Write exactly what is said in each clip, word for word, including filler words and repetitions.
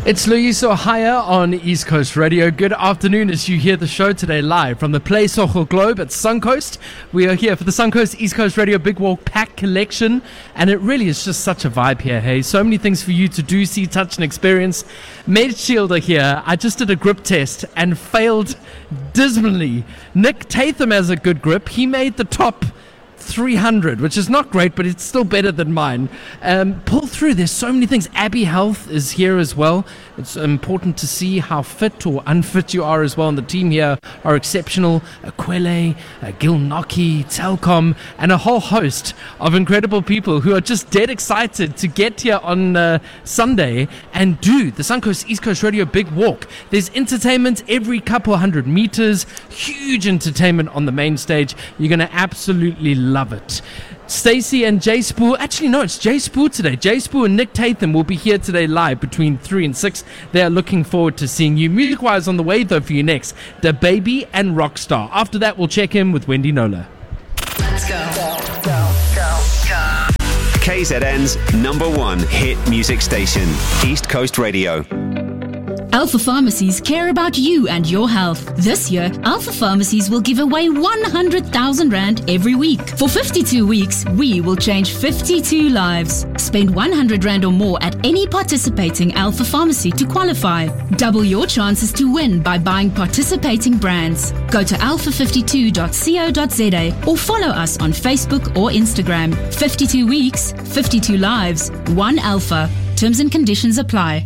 It's Loyiso Haya on East Coast Radio. Good afternoon as you hear the show today live from the Play Soho Globe at Suncoast. We are here for the Suncoast East Coast Radio Big Walk Pack Collection, and it really is just such a vibe here, hey? So many things for you to do, see, touch and experience. MedShield are here. I just did a grip test and failed dismally. Nick Tatham has a good grip. He made the top three hundred, which is not great, but it's still better than mine. Um, pull through. There's so many things. Abbey Health is here as well. It's important to see how fit or unfit you are as well. And the team here are exceptional. Aquele, uh, Gil Noki, Telkom, and a whole host of incredible people who are just dead excited to get here on uh, Sunday and do the Suncoast East Coast Radio Big Walk. There's entertainment every couple hundred meters. Huge entertainment on the main stage. You're going to absolutely love it. Stacey and Jay Spoo, actually no, it's Jay Spoo today. Jay Spoo and Nick Tatham will be here today live between three and six. They are looking forward to seeing you. Music-wise on the way though for you next, Da Baby and Rockstar. After that, we'll check in with Wendy Nola. Let's go. Go, go, go, go. K Z N's number one hit music station, East Coast Radio. Alpha Pharmacies care about you and your health. This year, Alpha Pharmacies will give away one hundred thousand rand every week. For fifty-two weeks, we will change fifty-two lives. Spend one hundred rand or more at any participating Alpha Pharmacy to qualify. Double your chances to win by buying participating brands. Go to alpha fifty-two dot co dot za or follow us on Facebook or Instagram. fifty-two weeks, fifty-two lives, one Alpha. Terms and conditions apply.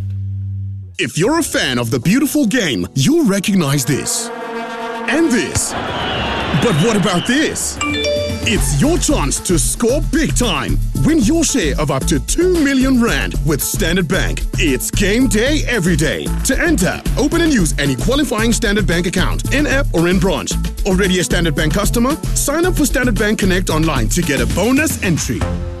If you're a fan of the beautiful game, you'll recognize this. And this. But what about this? It's your chance to score big time. Win your share of up to two million rand with Standard Bank. It's game day every day. To enter, open and use any qualifying Standard Bank account, in-app or in branch. Already a Standard Bank customer? Sign up for Standard Bank Connect online to get a bonus entry.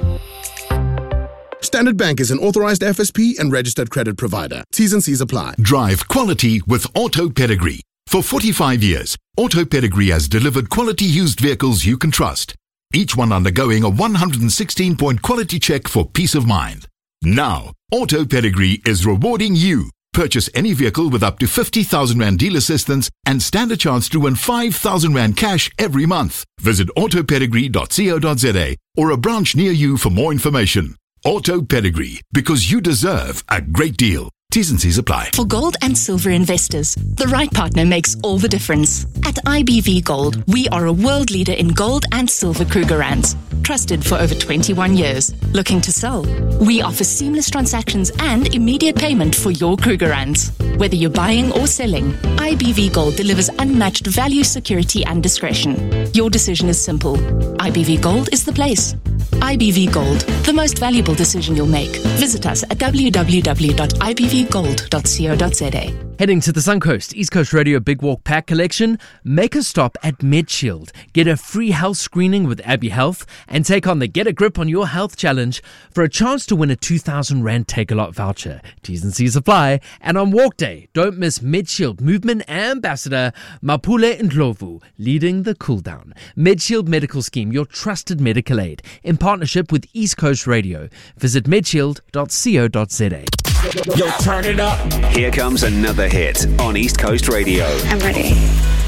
Standard Bank is an authorized F S P and registered credit provider. T's and C's apply. Drive quality with Auto Pedigree. For forty-five years, Auto Pedigree has delivered quality used vehicles you can trust. Each one undergoing a one hundred sixteen point quality check for peace of mind. Now, Auto Pedigree is rewarding you. Purchase any vehicle with up to fifty thousand rand deal assistance and stand a chance to win five thousand rand cash every month. Visit auto pedigree dot co dot za or a branch near you for more information. Auto Pedigree, because you deserve a great deal. T's and C's apply. For gold and silver investors, the right partner makes all the difference. At I B V Gold, we are a world leader in gold and silver Krugerrands. Trusted for over twenty-one years. Looking to sell? We offer seamless transactions and immediate payment for your Krugerrands. Whether you're buying or selling, I B V Gold delivers unmatched value, security and discretion. Your decision is simple. I B V Gold is the place. I B V Gold, the most valuable decision you'll make. Visit us at w w w dot i b v gold dot co dot za. Heading to the Suncoast East Coast Radio Big Walk Pack Collection, make a stop at MedShield. Get a free health screening with Abbey Health and take on the Get a Grip on Your Health Challenge for a chance to win a two thousand rand Take-A-Lot voucher. T's and C's apply. And on Walk Day, don't miss MedShield Movement Ambassador Mapule Ndlovu leading the cool down. MedShield Medical Scheme, your trusted medical aid, in partnership with East Coast Radio. Visit medshield dot co dot za. Yo, turn it up. Here comes another hit on East Coast Radio. I'm ready.